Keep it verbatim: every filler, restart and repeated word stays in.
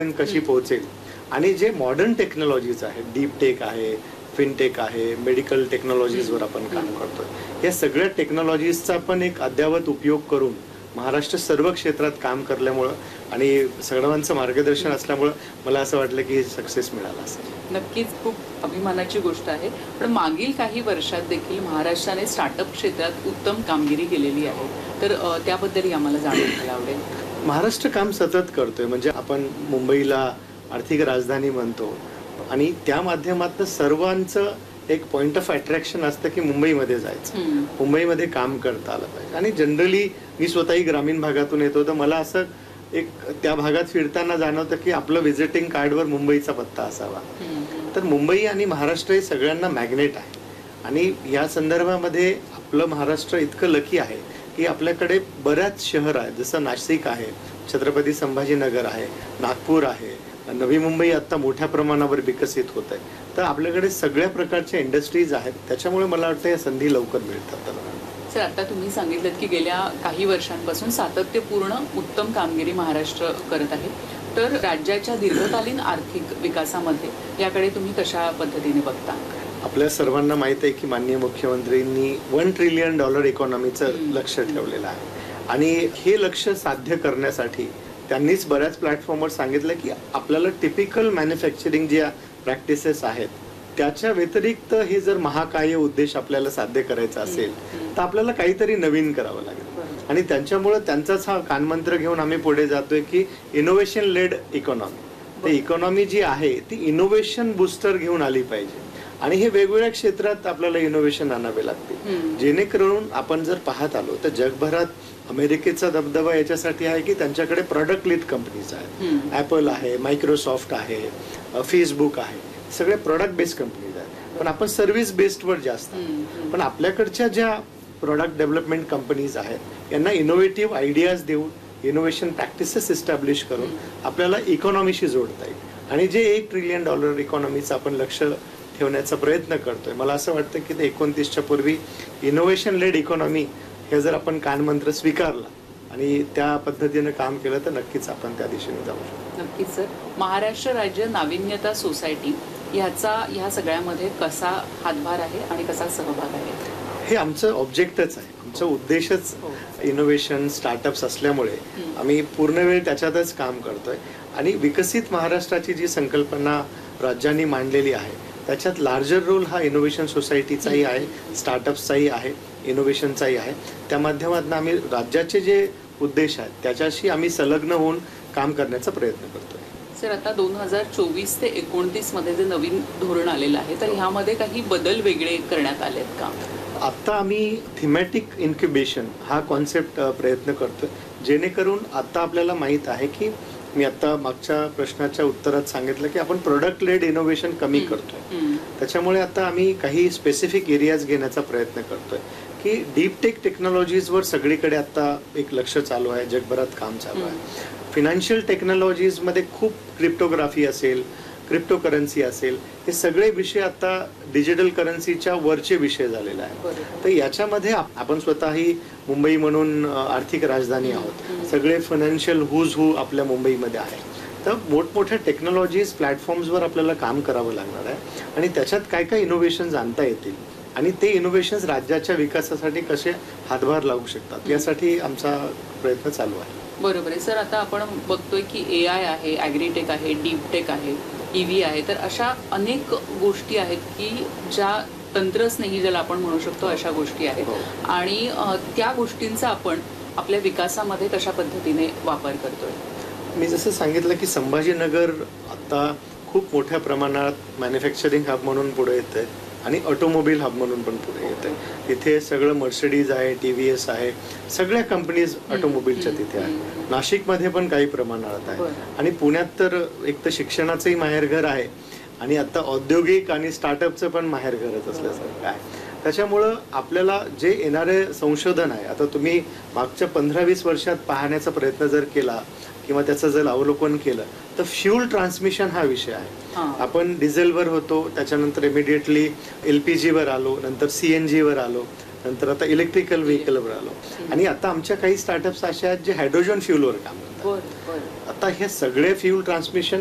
कशी पोहोचेल आणि जे मॉडर्न टेक्नॉलॉजीज आहेत, डीप टेक आहे, फिनटेक आहे, मेडिकल टेक्नॉलॉजीजवर आपण काम करतोय, या सगळ्या टेक्नॉलॉजीजचा पण एक अद्यावत उपयोग करून महाराष्ट्र सर्व क्षेत्रात काम करल्यामुळं आणि सर्वांचं मार्गदर्शन असल्यामुळं मला असं वाटलं की सक्सेस मिळाला असेल. नक्कीच खूप अभिमानाची गोष्ट आहे. पण मागील काही वर्षात देखील महाराष्ट्राने स्टार्टअप क्षेत्रात उत्तम कामगिरी केलेली आहे, तर त्याबद्दलही आम्हाला जाणून घ्यायला आवडेल. महाराष्ट्र काम सतत करतोय, म्हणजे आपण मुंबईला आर्थिक राजधानी म्हणतो आणि त्या माध्यमातून सर्वांचं एक पॉइंट ऑफ अट्रॅक्शन असतं की मुंबईमध्ये जायचं, मुंबईमध्ये काम करता आलं पाहिजे. आणि जनरली मी स्वतःही ग्रामीण भागातून येतो, तर मला असं एक त्या भागात फिरताना जाणवतं की आपलं व्हिजिटिंग कार्डवर मुंबईचा पत्ता असावा. तर मुंबई आणि महाराष्ट्र हे सगळ्यांना मॅग्नेट आहे आणि या संदर्भामध्ये आपलं महाराष्ट्र इतकं लकी आहे की आपल्याकडे बऱ्याच शहर आहेत, जसं नाशिक आहे, छत्रपती संभाजीनगर आहे, नागपूर आहे, नवी मुंबई आता मोठ्या प्रमाणावर विकसित होत आहे. तर आपल्याकडे सगळ्या प्रकारच्या इंडस्ट्रीज आहेत, त्याच्यामुळे मला वाटतं या संधी लवकर मिळतात. सर, आता तुम्ही सांगितलं की गेल्या काही वर्षांपासून सातत्यपूर्ण उत्तम कामगिरी महाराष्ट्र करत आहे, तर राज्याच्या दीर्घकालीन आर्थिक विकासामध्ये याकडे तुम्ही कशा पद्धतीने बघता? आपल्या सर्वांना माहित आहे की माननीय मुख्यमंत्र्यांनी वन ट्रिलियन डॉलर इकॉनॉमीचं लक्ष ठेवलेलं आहे आणि हे लक्ष साध्य करण्यासाठी त्यांनीच बऱ्याच प्लॅटफॉर्मवर सांगितलं की आपल्याला टिपिकल मॅन्युफॅक्चरिंग ज्या प्रॅक्टिसेस आहेत त्याच्या व्यतिरिक्त हे जर महाकाय उद्देश आपल्याला साध्य करायचा असेल तर आपल्याला काहीतरी नवीन करावं लागेल. आणि त्यांच्यामुळे त्यांचाच हा कानमंत्र घेऊन आम्ही पुढे जातोय की इनोव्हेशन लेड इकॉनॉमी. तर इकॉनॉमी जी आहे ती इनोव्हेशन बुस्टर घेऊन आली पाहिजे आणि हे वेगवेगळ्या क्षेत्रात आपल्याला इनोव्हेशन आणावे लागते, जेणेकरून आपण जर पाहत आलो तर जगभरात अमेरिकेचा दबदबा याच्यासाठी आहे की त्यांच्याकडे प्रॉडक्ट लीड कंपनीज आहेत. ॲपल आहे, मायक्रोसॉफ्ट आहे, फेसबुक आहे, सगळे प्रॉडक्ट बेस्ड कंपनीज आहेत. पण आपण सर्व्हिस बेस्डवर जास्त आहे. पण आपल्याकडच्या ज्या प्रॉडक्ट डेव्हलपमेंट कंपनीज आहेत यांना इनोव्हेटिव्ह आयडियाज देऊन इनोव्हेशन प्रॅक्टिसेस इस्टॅब्लिश करून आपल्याला इकॉनॉमीशी जोडता येईल आणि जे एक ट्रिलियन डॉलर इकॉनॉमीचं आपण लक्ष ठेवण्याचा प्रयत्न करतोय, मला असं वाटतं की ते एकोणतीसच्या पूर्वी इनोव्हेशन लेड इकॉनॉमी हे जर आपण कानमंत्र स्वीकारला आणि त्या पद्धतीने काम केलं तर नक्कीच आपण त्या दिशेने जाऊ शकतो. नक्कीच सर. महाराष्ट्र राज्य नाविन्यता सोसायटी ह्याचा ह्या सगळ्यामध्ये कसा हातभार आहे आणि कसा सहभाग आहे? हे आमचं ऑब्जेक्टच आहे, आमचं उद्देशच इनोव्हेशन स्टार्टअप्स असल्यामुळे आम्ही पूर्ण वेळ त्याच्यातच काम करतोय आणि विकसित महाराष्ट्राची जी संकल्पना राज्यांनी मांडलेली आहे त्याच्यात लार्जर रोल हा इनोव्हेशन सोसायटीचाही आहे, स्टार्टअप्सचाही आहे, इनोव्हेशनचाही आहे. त्या माध्यमातून आम्ही राज्याचे जे उद्देश आहेत त्याच्याशी आम्ही संलग्न होऊन काम करण्याचा प्रयत्न करतोय. सर, आता दोन हजार चोवीस ते एकोणतीस मध्ये जे नवीन धोरण आलेलं आहे तर ह्यामध्ये काही बदल वेगळे करण्यात आलेत का? आता आम्ही थीमॅटिक इन्क्युबेशन हा कॉन्सेप्ट प्रयत्न करतोय, जेणेकरून आता आपल्याला माहीत आहे की मी आता मागच्या प्रश्नाच्या उत्तरात सांगितलं की आपण प्रोडक्ट लेड इनोव्हेशन कमी करतोय. त्याच्यामुळे आता आम्ही काही स्पेसिफिक एरियाज घेण्याचा प्रयत्न करतोय की डीप टेक टेक्नॉलॉजीजवर सगळीकडे आता एक लक्ष चालू आहे, जगभरात काम चालू आहे. फिनान्शियल टेक्नॉलॉजीजमध्ये खूप क्रिप्टोग्राफी असेल, क्रिप्टो करन्सी असेल, हे सगळे विषय आता डिजिटल करन्सीच्या वरचे विषय झालेले आहेत. तर याच्यामध्ये आपण स्वतःही मुंबई म्हणून आर्थिक राजधानी आहोत, सगळे फायनान्शियल हुज हू आपल्या मुंबईमध्ये आहे. तर मोठमोठ्या टेक्नॉलॉजीज प्लॅटफॉर्म्सवर आपल्याला काम करावं लागणार आहे आणि त्याच्यात काय काय इनोव्हेशन्स आणता येतील आणि ते इनोव्हेशन्स राज्याच्या विकासासाठी कसे हातभार लागू शकतात यासाठी आमचा प्रयत्न चालू आहे. बरोबर आहे सर. आता आपण बघतोय की ए आय आहे, ॲग्रीटेक आहे, डीप टेक आहे, ई व्ही आहे, तर अशा अनेक गोष्टी आहेत की ज्या तंत्रस्नेही ज्याला आपण म्हणू शकतो अशा गोष्टी आहेत आणि त्या गोष्टींचा आपण आपल्या विकासामध्ये कशा पद्धतीने वापर करतोय? मी जसं सांगितलं की संभाजीनगर आता खूप मोठ्या प्रमाणात मॅन्युफॅक्चरिंग हब म्हणून पुढे येत आहे आणि ऑटोमोबाईल हब म्हणून पण पुढे येत आहे. तिथे सगळं मर्सिडीज आहे, टी व्ही एस आहे, सगळ्या कंपनीज ऑटोमोबाईलच्या तिथे आहे. नाशिकमध्ये पण काही प्रमाणात आहे आणि पुण्यात तर एक तर शिक्षणाचंही माहेरघर आहे आणि आता औद्योगिक आणि स्टार्टअपचं पण माहेरघरच असल्यासारखं आहे. त्याच्यामुळं आपल्याला जे येणारे संशोधन आहे, आता तुम्ही मागच्या पंधरा वीस वर्षात पाहण्याचा प्रयत्न जर केला किंवा त्याचं जर अवलोकन केलं तर फ्यूल ट्रान्समिशन हा विषय आहे. आपण डिझेलवर होतो, त्याच्यानंतर इमिडिएटली एल पी जीवर आलो, नंतर सी एन जीवर आलो, नंतर आता इलेक्ट्रिकल व्हेकलवर आलो आणि आता आमच्या काही स्टार्टअप्स अशा आहेत जे हायड्रोजन फ्यूलवर काम करतात. आता हे सगळे फ्युल ट्रान्समिशन